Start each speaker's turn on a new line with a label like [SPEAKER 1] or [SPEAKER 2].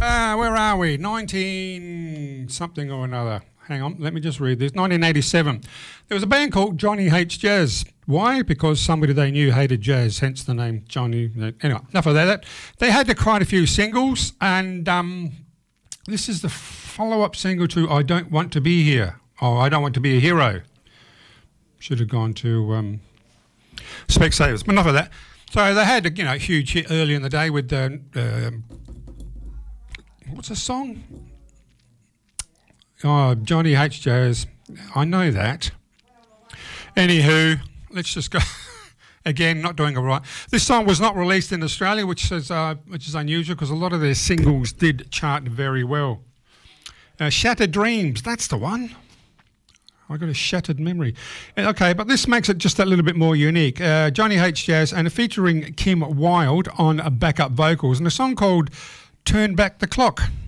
[SPEAKER 1] Where are we? 19 something or another. Hang on, let me just read this. 1987. There was a band called Johnny Hates Jazz. Why? Because somebody they knew hated jazz, hence the name Johnny. Anyway, enough of that. They had quite a few singles, and this is the follow-up single to I Don't Want to Be Here. Oh, I Don't Want to Be a Hero. Should have gone to Specsavers, but enough of that. So they had a huge hit early in the day with what's the song? Oh, Johnny Hates Jazz. I know that. Anywho, let's just go. Again, not doing it right. This song was not released in Australia, which is unusual because a lot of their singles did chart very well. Shattered Dreams, that's the one. I got a shattered memory. Okay, but this makes it just a little bit more unique. Johnny Hates Jazz and featuring Kim Wilde on backup vocals and a song called Turn Back the Clock.